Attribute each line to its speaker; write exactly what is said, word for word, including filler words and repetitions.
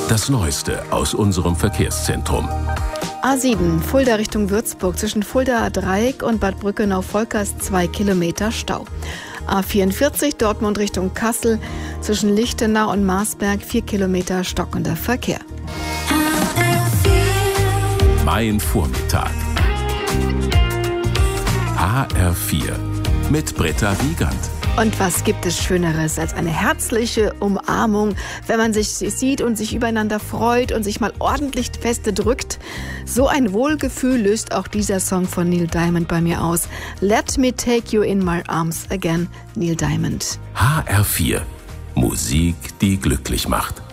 Speaker 1: Das Neueste aus unserem Verkehrszentrum.
Speaker 2: A sieben, Fulda Richtung Würzburg, zwischen Fulda Dreieck und Bad Brückenau-Volkers zwei Kilometer Stau. A vierundvierzig, Dortmund Richtung Kassel, zwischen Lichtenau und Marsberg vier Kilometer stockender Verkehr.
Speaker 1: Mein Vormittag. H R vier mit Britta Wiegand.
Speaker 2: Und was gibt es Schöneres als eine herzliche Umarmung, wenn man sich sieht und sich übereinander freut und sich mal ordentlich feste drückt? So ein Wohlgefühl löst auch dieser Song von Neil Diamond bei mir aus. Let me take you in my arms again, Neil Diamond.
Speaker 1: H R vier. Musik, die glücklich macht.